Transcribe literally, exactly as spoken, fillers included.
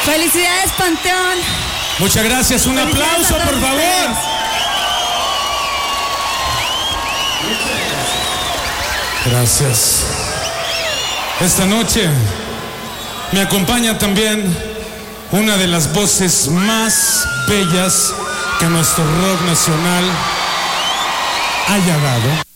Felicidades, Panteón. Muchas gracias, un aplauso, por favor. Gracias. Esta noche me acompaña también una de las voces más bellas que nuestro rock nacional haya dado.